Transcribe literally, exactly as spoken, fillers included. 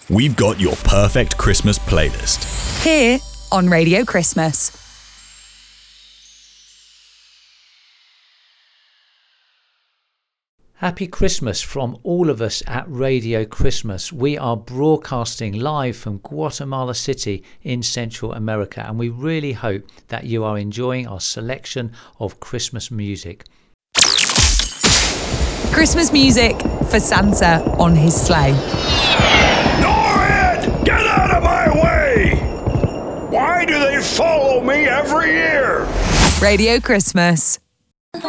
we've got your perfect Christmas playlist. Here on Radio Christmas. Happy Christmas from all of us at Radio Christmas. We are broadcasting live from Guatemala City in Central America, and we really hope that you are enjoying our selection of Christmas music. Christmas music for Santa on his sleigh. Norrid! Get out of my way! Why do they follow me every year? Radio Christmas.